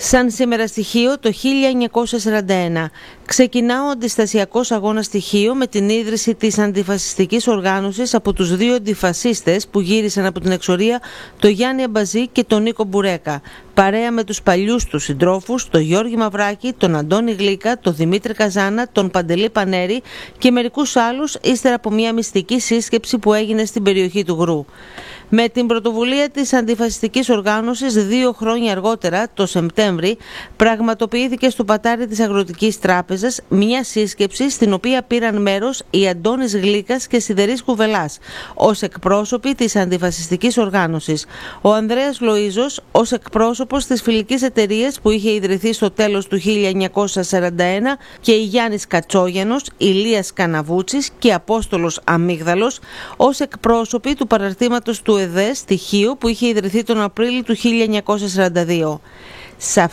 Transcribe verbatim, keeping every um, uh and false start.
Σαν σήμερα στοιχείο το χίλια εννιακόσια σαράντα ένα. Ξεκινά ο αντιστασιακός αγώνας στοιχείο με την ίδρυση της αντιφασιστικής οργάνωσης από τους δύο αντιφασίστες που γύρισαν από την εξορία, τον Γιάννη Αμπαζή και τον Νίκο Μπουρέκα, παρέα με τους παλιούς τους συντρόφους, τον Γιώργη Μαυράκη, τον Αντώνη Γλίκα, τον Δημήτρη Καζάνα, τον Παντελή Πανέρη και μερικούς άλλους, ύστερα από μια μυστική σύσκεψη που έγινε στην περιοχή του Γρου. Με την πρωτοβουλία της αντιφασιστικής οργάνωσης, δύο χρόνια αργότερα, το Σεπτέμβρη, πραγματοποιήθηκε στο πατάρι της Αγροτικής Τράπεζας μια σύσκεψη στην οποία πήραν μέρος οι Αντώνης Γλίκας και Σιδερής Κουβελάς ως εκπρόσωποι της αντιφασιστικής οργάνωσης, ο Ανδρέας Λοΐζος ως εκπρόσωπος της φιλικής εταιρείας που είχε ιδρυθεί στο τέλος του χίλια εννιακόσια σαράντα ένα και η Γιάννης Κατσόγιανος, Ηλίας Καναβούτσης και Απόστολος Αμύγδαλος ως εκπρόσωποι του παραρτήματος του ΕΔΕ στοιχείο που είχε ιδρυθεί τον Απρίλιο του χίλια εννιακόσια σαράντα δύο.